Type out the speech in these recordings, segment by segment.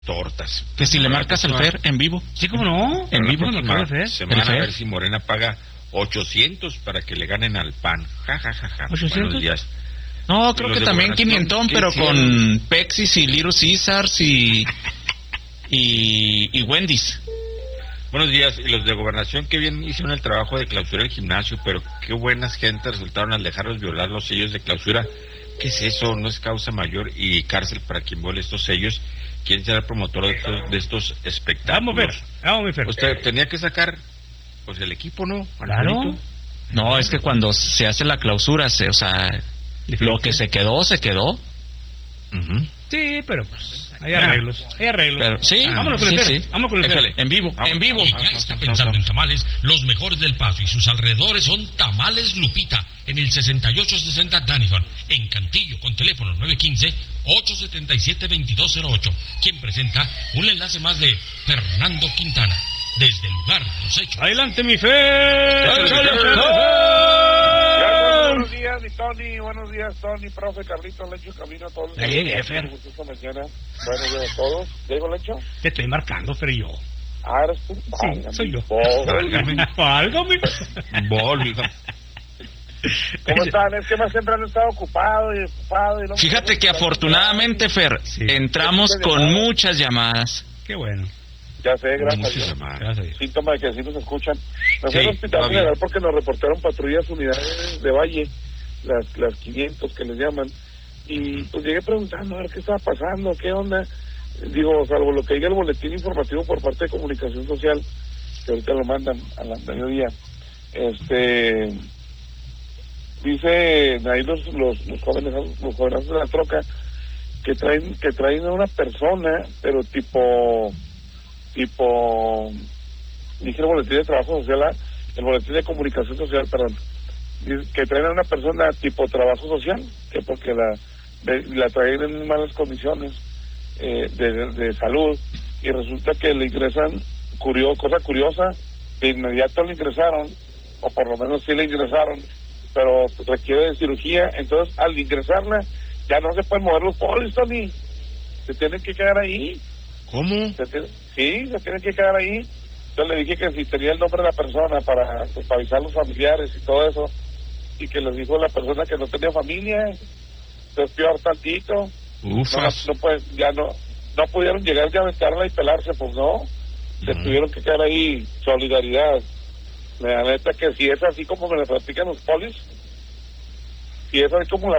tortas. Que si le marcas al Fer en vivo. Sí, ¿cómo no? En vivo. Semana a ver si Morena paga 800 para que le ganen al PAN. Ja, ja, ja, ja. 800. Buenos días. No, creo que también 500, pero con Pexis y Little Caesars y Wendy's. Buenos días. Y los de Gobernación, que bien hicieron el trabajo de clausura del gimnasio, pero qué buenas gentes resultaron al dejarlos violar los sellos de clausura. ¿Qué es eso? No es causa mayor y cárcel para quien viole estos sellos. ¿Quién será el promotor de estos espectáculos? Vamos, Fer. Usted tenía que sacar, pues, el equipo, ¿no? Claro. No, es que cuando se hace la clausura, lo que se quedó, se quedó. Uh-huh. Sí, pero pues hay arreglos. Pero, sí, vámonos con el Fer. Vamos con el Fer. En vivo. Y ya está pensando en tamales, los mejores del Paso y sus alrededores son Tamales Lupita, en el 6860 Danison, en Cantillo, con teléfono 915-877-2208. Quien presenta un enlace más de Fernando Quintana, desde el lugar de los hechos. Adelante, mi Fer. Buenos días, mi Tony. Buenos días, Tony, profe, Carlitos, Lecho, Camino, todos. Ya llegué, Fer. Mañana. Buenos días a todos. ¿Llego, Lecho? Te estoy marcando, Fer, y yo. Ah, eres tú. Sí, soy yo. Válgame. ¿Cómo están? Es que más siempre han estado ocupado. Y no. Fíjate que afortunadamente, Fer, entramos con muchas llamadas. Qué bueno. Ya sé, gracias a Dios. Síntoma de que así nos escuchan. Nos fue al Hospital General porque nos reportaron patrullas unidades de Valle, las 500 que les llaman, y pues llegué preguntando a ver qué estaba pasando, qué onda. Digo, salvo lo que diga el boletín informativo por parte de Comunicación Social, que ahorita lo mandan a la mediodía, dice ahí los jóvenes de la troca que traen a una persona, pero tipo dije el boletín de trabajo social, el boletín de comunicación social, perdón, que traen a una persona tipo trabajo social, que porque la traen en malas condiciones de salud, y resulta que le ingresan, cosa curiosa, de inmediato le ingresaron, o por lo menos sí le ingresaron, pero requiere de cirugía. Entonces al ingresarla ya no se pueden mover los polis, Tony, se tienen que quedar ahí. ¿Cómo? Se tienen que quedar ahí. Yo le dije que si tenía el nombre de la persona para avisar a los familiares y todo eso, y que les dijo la persona que no tenía familia, entonces peor tantito. No pudieron llegar ya a aventarla y pelarse, pues no, se tuvieron que quedar ahí. Solidaridad. La neta que si es así como me la platican los polis, pues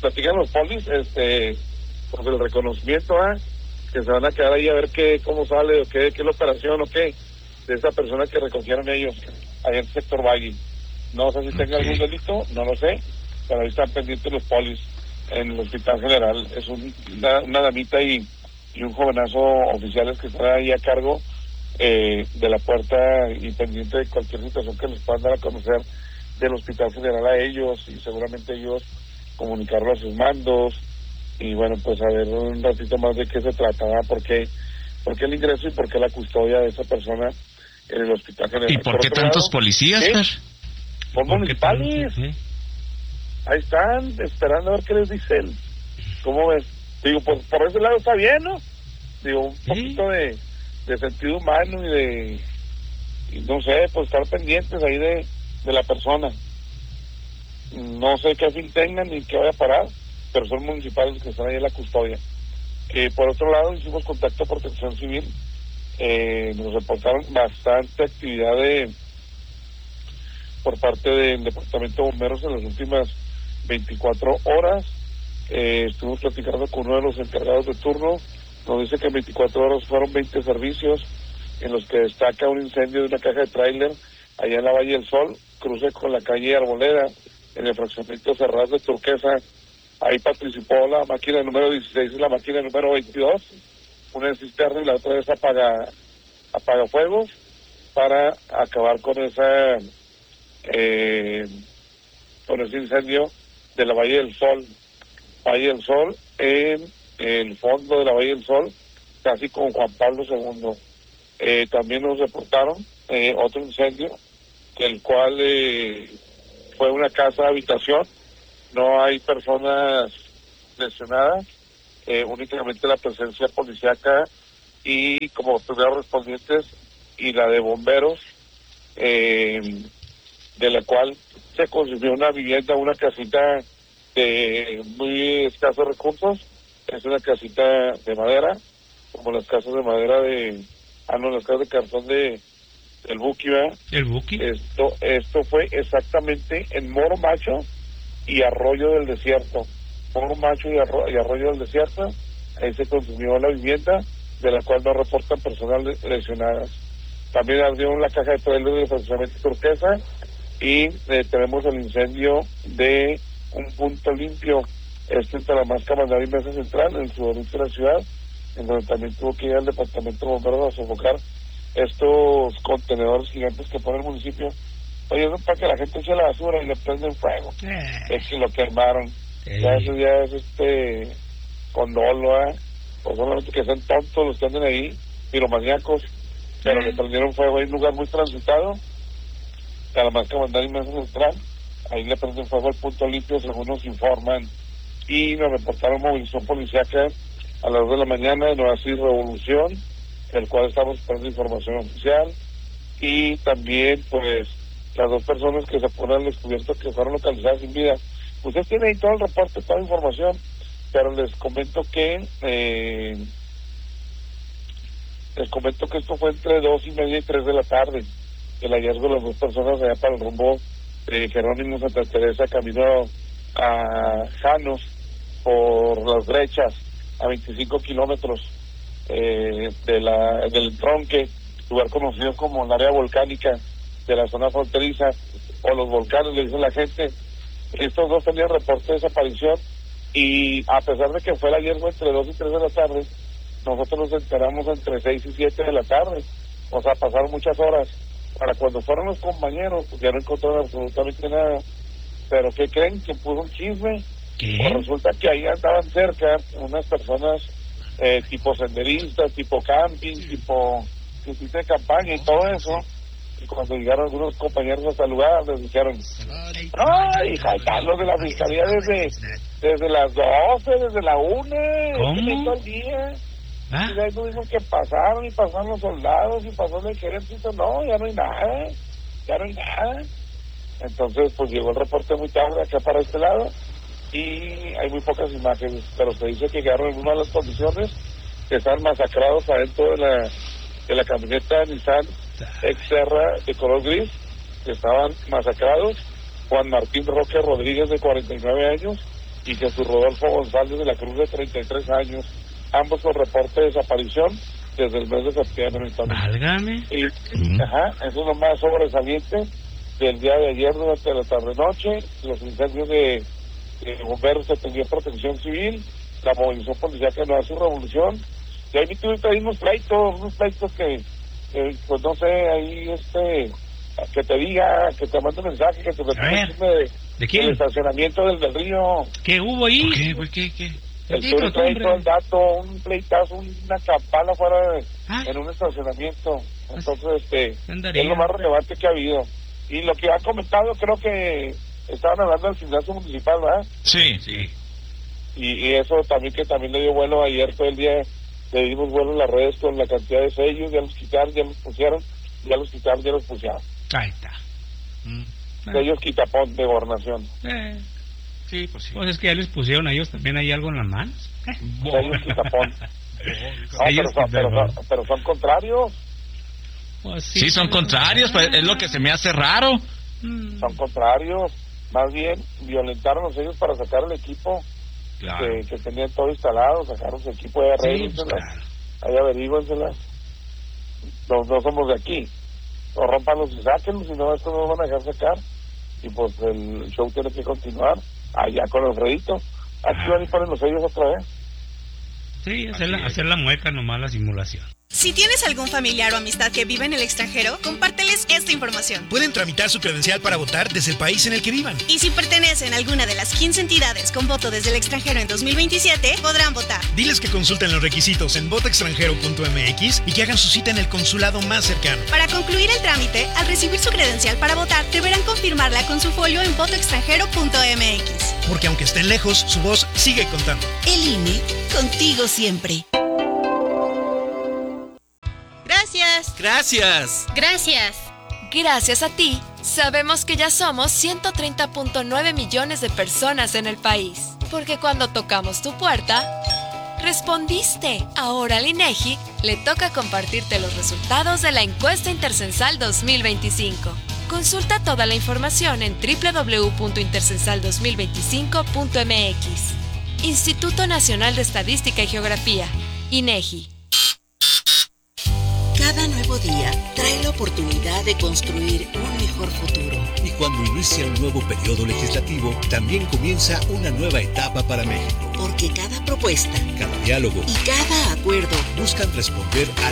el reconocimiento, que se van a quedar ahí a ver cómo sale, o qué es la operación, o qué, de esa persona que recogieron ellos allá en el sector Valle. No sé si tenga algún delito, no lo sé, pero ahí están pendientes los polis en el Hospital General. Es una damita y un jovenazo oficiales que están ahí a cargo de la puerta y pendiente de cualquier situación que les puedan dar a conocer del Hospital General a ellos, y seguramente ellos comunicarlo a sus mandos. Y bueno, pues a ver un ratito más de qué se trata, ¿por qué el ingreso y por qué la custodia de esa persona en el Hospital General? ¿Y por qué tantos policías, Fer? Por municipales. Ahí están, esperando a ver qué les dicen. ¿Cómo ves? Digo, por ese lado está bien, ¿no? Digo, un poquito de sentido humano y no sé, pues estar pendientes ahí de la persona. No sé qué fin tengan ni qué vaya a parar, pero son municipales que están ahí en la custodia. Por otro lado, hicimos contacto a Protección Civil, nos reportaron bastante actividad por parte del Departamento de Bomberos en las últimas 24 horas. Estuvimos platicando con uno de los encargados de turno, nos dice que en 24 horas fueron 20 servicios, en los que destaca un incendio de una caja de tráiler allá en la Valle del Sol, cruce con la calle Arboleda, en el fraccionamiento Cerraz de Turquesa. Ahí participó la máquina número 16 y la máquina número 22, una es cisterna y la otra es apagafuegos, para acabar con ese incendio de la Valle del Sol. Valle del Sol, en el fondo de la Valle del Sol, casi con Juan Pablo II. También nos reportaron otro incendio, el cual fue una casa de habitación. No hay personas lesionadas, únicamente la presencia policíaca y como primeros respondientes, y la de bomberos, de la cual se construyó una vivienda, una casita de muy escasos recursos. Es una casita de madera, como las casas de madera las casas de cartón del Buki, ¿verdad? El Buki. Esto fue exactamente en Moro Macho y Arroyo del Desierto. Moro Macho y Arroyo del Desierto, ahí se consumió la vivienda, de la cual no reportan personas lesionadas. También ardió la caja de trailers de funcionamiento Turquesa, y tenemos el incendio de un punto limpio, entre la Másca Mandar y Mesa Central, en el sudoriente de la ciudad, en donde también tuvo que ir al departamento de bomberos a sofocar estos contenedores gigantes que pone el municipio. Oye, eso es para que la gente eche la basura y le prenden fuego. Es que lo quemaron. Ya eso ya es con dolo, o solamente que sean tontos los que anden ahí, piromaníacos, pero le prendieron fuego. Hay un lugar muy transitado, a la Másca Mandar y Mesa Central, ahí le prenden fuego al punto limpio, según nos informan, y nos reportaron movilización policíaca a las 2 de la mañana en Oasis Revolución, el cual estamos esperando información oficial, y también pues las 2 personas que se ponen al descubierto que fueron localizadas sin vida. Ustedes tienen ahí todo el reporte, toda la información, pero les comento que esto fue entre 2:30 y 3 de la tarde, el hallazgo de las 2 personas allá para el rumbo de Jerónimo Santa Teresa, camino a Janos, por las brechas, a 25 kilómetros del tronque, lugar conocido como el área volcánica de la zona fronteriza, o los volcanes, le dice la gente. Estos 2 tenían reporte de desaparición, y a pesar de que fue el hallazgo entre 2 y 3 de la tarde, nosotros nos enteramos entre 6 y 7 de la tarde, o sea, pasaron muchas horas. Para cuando fueron los compañeros, pues ya no encontraron absolutamente nada. Pero ¿qué creen? Que puso un chisme. Pues resulta que ahí andaban cerca unas personas tipo senderistas, tipo camping, tipo de campaña y todo eso. Y cuando llegaron algunos compañeros hasta el lugar, les dijeron: ¡ay, Carlos de la fiscalía desde las 12, desde la 1! ¿Cómo? Todo el día. Y de ahí nos dijo que pasaron los soldados y pasó el ejército. No, ya no hay nada. Entonces pues llegó el reporte muy tarde acá para este lado, y hay muy pocas imágenes, pero se dice que quedaron en muy malas condiciones, que están masacrados adentro de la camioneta Nissan Xterra de color gris, que estaban masacrados. Juan Martín Roque Rodríguez, de 49 años, y Jesús Rodolfo González de la Cruz, de 33 años, ambos con reporte de desaparición desde el mes de septiembre. Válgame. Y eso es lo más sobresaliente del día de ayer durante la tarde-noche. Los incendios de bomberos se atendió protección civil, la movilización policial que no hace revolución, y ahí hay unos pleitos que pues no sé, ahí que te diga, que te mande un mensaje, que te ¿de quién? El estacionamiento del río. ¿Qué hubo ahí? ¿Qué? El sur trae todo el dato, un pleitazo, una campana fuera en un estacionamiento. Entonces, es lo más relevante que ha habido. Y lo que han comentado, creo que estaban hablando del gimnasio municipal, ¿verdad? Sí. Y eso también, que también le dio vuelo ayer todo el día. Le dimos vuelo en las redes con la cantidad de sellos, ya los quitaron, ya los pusieron. Ahí está. Sellos quitapón de gobernación. Sí, pues sí. Pues es que ya les pusieron a ellos también ahí algo en las manos. Sellos quitapón. Pero son contrarios. Pues sí, son contrarios, pues es lo que se me hace raro. Son contrarios. Más bien, violentaron los sellos para sacar el equipo. Claro. Que tenían todo instalado, sacaron su equipo de arreglenselas, ahí averígüenselas. No somos de aquí, o rompanlos y sáquenlos, si no, esto no lo van a dejar sacar, y pues el show tiene que continuar allá con Alfredito. Aquí van y ponen los sellos otra vez. Sí, hacer la mueca nomás, la simulación. Si tienes algún familiar o amistad que vive en el extranjero, compárteles esta información. Pueden tramitar su credencial para votar desde el país en el que vivan. Y si pertenecen a alguna de las 15 entidades con voto desde el extranjero en 2027, podrán votar. Diles que consulten los requisitos en votoextranjero.mx y que hagan su cita en el consulado más cercano. Para concluir el trámite, al recibir su credencial para votar, deberán confirmarla con su folio en votoextranjero.mx. Porque aunque estén lejos, su voz sigue contando. El INE, contigo siempre. Gracias. Gracias. Gracias. Gracias a ti, sabemos que ya somos 130.9 millones de personas en el país. Porque cuando tocamos tu puerta, respondiste. Ahora al INEGI le toca compartirte los resultados de la encuesta Intercensal 2025. Consulta toda la información en www.intercensal2025.mx. Instituto Nacional de Estadística y Geografía, INEGI. Cada nuevo día trae la oportunidad de construir un mejor futuro. Y cuando inicia un nuevo periodo legislativo, también comienza una nueva etapa para México. Porque cada propuesta, cada diálogo y cada acuerdo buscan responder a